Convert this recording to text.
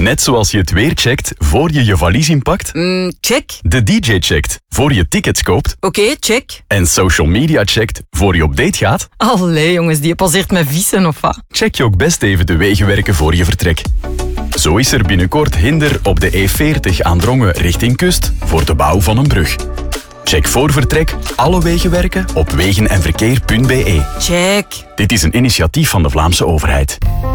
Net zoals je het weer checkt voor je je valies inpakt. Check. De DJ checkt voor je tickets koopt. Oké, check. En social media checkt voor je op date gaat. Allee, jongens, die passeert met vissen of wat? Check je ook best even de wegenwerken voor je vertrek. Zo is er binnenkort hinder op de E40 aan Drongen richting kust voor de bouw van een brug. Check voor vertrek alle wegenwerken op wegenenverkeer.be. Check. Dit is een initiatief van de Vlaamse overheid.